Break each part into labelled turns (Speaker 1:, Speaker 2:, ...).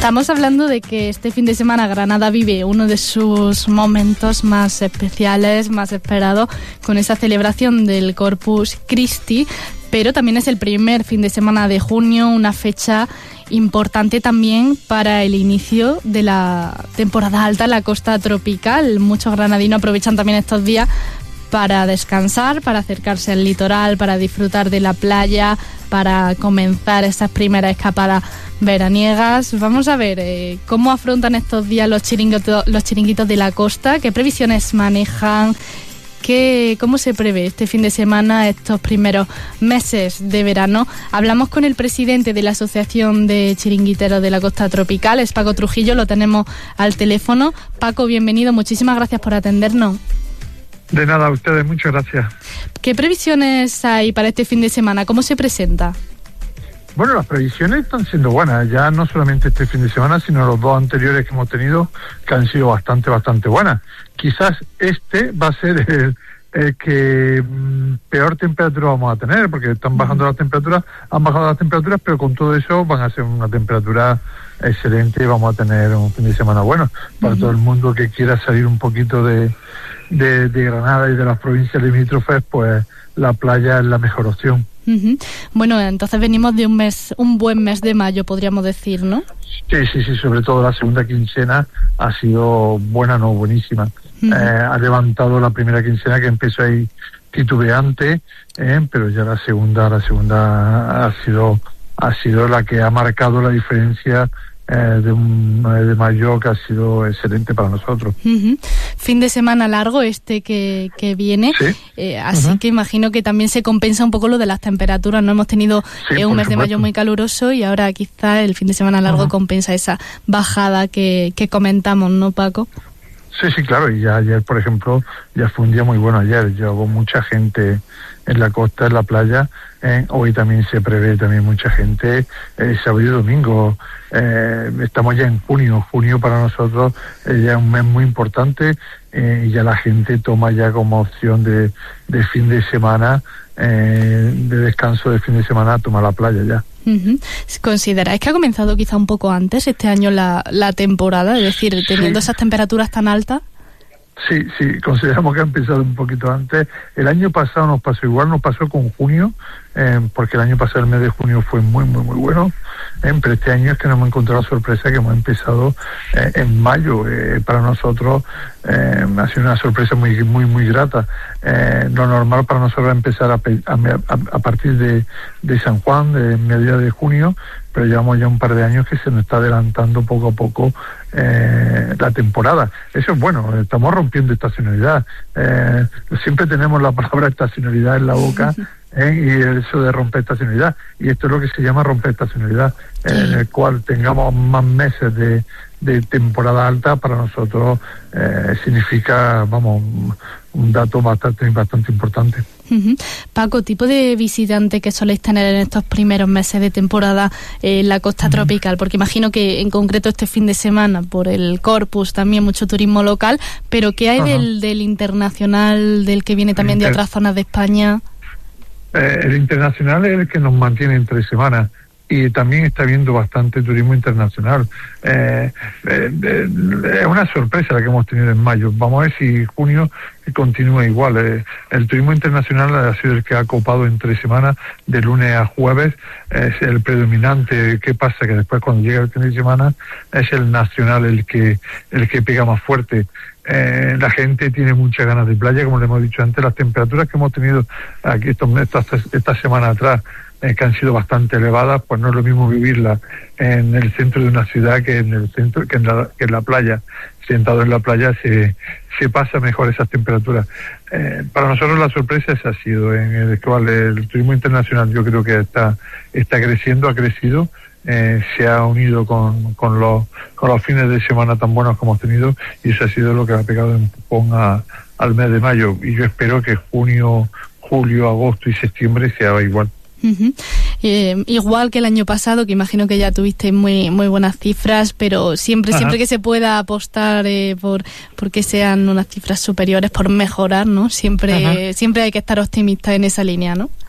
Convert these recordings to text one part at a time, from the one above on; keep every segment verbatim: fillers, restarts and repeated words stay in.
Speaker 1: Estamos hablando de que este fin de semana Granada vive uno de sus momentos más especiales, más esperados, con esa celebración del Corpus Christi, pero también es el primer fin de semana de junio, una fecha importante también para el inicio de la temporada alta en la costa tropical. Muchos granadinos aprovechan también estos días para descansar, para acercarse al litoral, para disfrutar de la playa, para comenzar esas primeras escapadas veraniegas. Vamos a ver eh, cómo afrontan estos días los chiringuitos, los chiringuitos de la costa, qué previsiones manejan, qué, cómo se prevé este fin de semana, estos primeros meses de verano. Hablamos con el presidente de la Asociación de Chiringuiteros de la Costa Tropical, es Paco Trujillo, lo tenemos al teléfono. Paco, bienvenido, muchísimas gracias por atendernos.
Speaker 2: De nada, a ustedes, muchas gracias.
Speaker 1: ¿Qué previsiones hay para este fin de semana? ¿Cómo se presenta?
Speaker 2: Bueno, las previsiones están siendo buenas, ya no solamente este fin de semana, sino los dos anteriores que hemos tenido, que han sido bastante, bastante buenas. Quizás este va a ser el, el que mmm, peor temperatura vamos a tener, porque están bajando las temperaturas, han bajado las temperaturas, pero con todo eso van a ser una temperatura excelente y vamos a tener un fin de semana bueno para uh-huh. todo el mundo que quiera salir un poquito de, de, de Granada y de las provincias limítrofes, pues la playa es la mejor opción.
Speaker 1: Uh-huh. Bueno, entonces venimos de un mes, un buen mes de mayo, podríamos decir, ¿no?
Speaker 2: Sí, sí, sí, sobre todo la segunda quincena ha sido buena, no, buenísima. Uh-huh. Eh, ha levantado la primera quincena, que empezó ahí titubeante, eh, pero ya la segunda, la segunda ha sido, ha sido la que ha marcado la diferencia Eh, de un nueve de mayo que ha sido excelente para nosotros.
Speaker 1: Uh-huh. Fin de semana largo este que, que viene,
Speaker 2: ¿sí?
Speaker 1: eh, así
Speaker 2: uh-huh.
Speaker 1: que imagino que también se compensa un poco lo de las temperaturas, ¿no? Hemos tenido
Speaker 2: sí,
Speaker 1: eh, un mes
Speaker 2: supuesto.
Speaker 1: de mayo muy caluroso y ahora quizá el fin de semana largo uh-huh. compensa esa bajada que, que comentamos, ¿no, Paco?
Speaker 2: Sí, sí, claro, y ya ayer, por ejemplo, ya fue un día muy bueno ayer, ya hubo mucha gente en la costa, en la playa, eh, hoy también se prevé también mucha gente, eh, sábado y domingo, eh, estamos ya en junio, junio para nosotros eh, ya es un mes muy importante, eh, y ya la gente toma ya como opción de, de fin de semana, eh, de descanso de fin de semana, toma la playa ya.
Speaker 1: Uh-huh. ¿Consideráis que ha comenzado quizá un poco antes este año la, la temporada? Es decir, teniendo sí. esas temperaturas tan altas.
Speaker 2: Sí, sí, consideramos que ha empezado un poquito antes. El año pasado nos pasó igual, nos pasó con junio, eh, porque el año pasado el mes de junio fue muy, muy, muy bueno. Eh, pero este año es que nos hemos encontrado la sorpresa que hemos empezado eh, en mayo. Eh, para nosotros eh, ha sido una sorpresa muy, muy, muy grata. Eh, lo normal para nosotros es empezar a, a, a partir de, de San Juan, de mediados de junio, pero llevamos ya un par de años que se nos está adelantando poco a poco eh, la temporada. Eso es bueno, estamos rompiendo estacionalidad. Eh, siempre tenemos la palabra estacionalidad en la boca, eh, y eso de romper estacionalidad. Y esto es lo que se llama romper estacionalidad, eh, en el cual tengamos más meses de, de temporada alta, para nosotros eh, significa, vamos, un dato bastante, bastante importante.
Speaker 1: Uh-huh. Paco, ¿tipo de visitante que soléis tener en estos primeros meses de temporada en la costa uh-huh. tropical? Porque imagino que en concreto este fin de semana, por el Corpus, también mucho turismo local, pero ¿qué hay uh-huh. del, del internacional, del que viene también Inter- de otras zonas de España?
Speaker 2: Eh, el internacional es el que nos mantiene entre semanas. Y también está habiendo bastante turismo internacional. Eh, eh, eh, es una sorpresa la que hemos tenido en mayo. Vamos a ver si junio continúa igual. Eh, el turismo internacional ha sido el que ha copado entre semanas, de lunes a jueves, es el predominante. ¿Qué pasa? Que después, cuando llega el fin de semana, es el nacional el que el que pega más fuerte. Eh, la gente tiene muchas ganas de playa, como le hemos dicho antes. Las temperaturas que hemos tenido aquí estos, estas esta semana atrás, eh, que han sido bastante elevadas, pues no es lo mismo vivirla en el centro de una ciudad que en el centro, que en la, que en la playa. Sentado en la playa se, se pasa mejor esas temperaturas. Eh, para nosotros la sorpresa esa ha sido en el cual el turismo internacional, yo creo que está está creciendo, ha crecido. Eh, se ha unido con, con los con los fines de semana tan buenos que hemos tenido, y eso ha sido lo que ha pegado un empujón a, al mes de mayo, y yo espero que junio, julio, agosto y septiembre sea igual.
Speaker 1: Uh-huh. Eh, igual que el año pasado, que imagino que ya tuvisteis muy muy buenas cifras, pero siempre Ajá. siempre que se pueda apostar eh, por porque sean unas cifras superiores, por mejorar, ¿no? Siempre Ajá. siempre hay que estar optimista en esa línea, ¿no?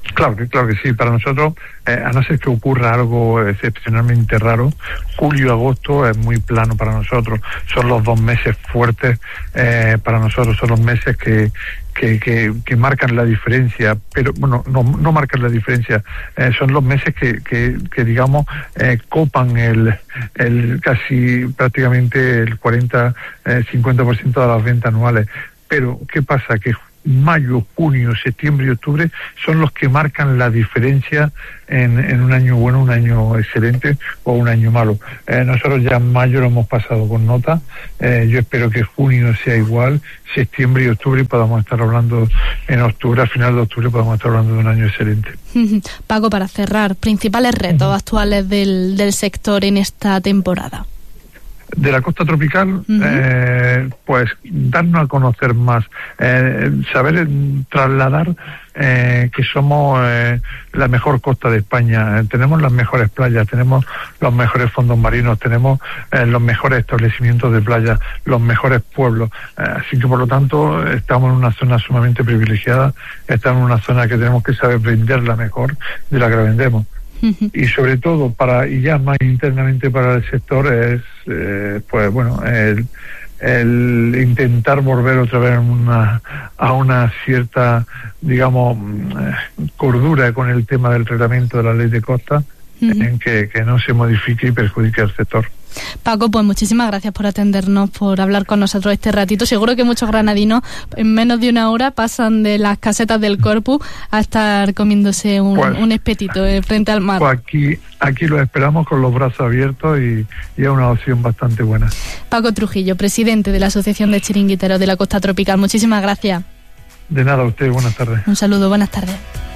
Speaker 2: Claro que, claro que sí, para nosotros, eh, a no ser que ocurra algo excepcionalmente raro, julio y agosto es muy plano para nosotros, son los dos meses fuertes eh, para nosotros, son los meses que, que, que, que marcan la diferencia, pero bueno, no, no marcan la diferencia, eh, son los meses que, que, que digamos, eh, copan el, el casi prácticamente el cuarenta, cincuenta por ciento de las ventas anuales. Pero, ¿qué pasa? Que mayo, junio, septiembre y octubre son los que marcan la diferencia en, en un año bueno, un año excelente o un año malo. Eh, nosotros ya en mayo lo hemos pasado con nota, eh, yo espero que junio sea igual, septiembre y octubre podamos estar hablando, en octubre, a final de octubre podamos estar hablando de un año excelente.
Speaker 1: Paco, para cerrar, principales retos uh-huh. actuales del, del sector en esta temporada.
Speaker 2: De la costa tropical, uh-huh. eh, pues darnos a conocer más, eh, saber trasladar eh, que somos eh, la mejor costa de España, eh, tenemos las mejores playas, tenemos los mejores fondos marinos, tenemos eh, los mejores establecimientos de playa, los mejores pueblos, eh, así que por lo tanto estamos en una zona sumamente privilegiada, estamos en una zona que tenemos que saber venderla mejor de la que la vendemos. Y sobre todo para, y ya más internamente para el sector, es eh, pues bueno, el, el intentar volver otra vez una, a una cierta, digamos, cordura con el tema del reglamento de la ley de costa, uh-huh. en que, que no se modifique y perjudique al sector.
Speaker 1: Paco, pues muchísimas gracias por atendernos, por hablar con nosotros este ratito. Seguro que muchos granadinos en menos de una hora pasan de las casetas del Corpus a estar comiéndose un, pues, un espetito eh, frente al mar.
Speaker 2: Pues aquí, aquí los esperamos con los brazos abiertos y, y es una opción bastante buena.
Speaker 1: Paco Trujillo, presidente de la Asociación de Chiringuiteros de la Costa Tropical, muchísimas gracias.
Speaker 2: De nada, a usted, buenas tardes.
Speaker 1: Un saludo, buenas tardes.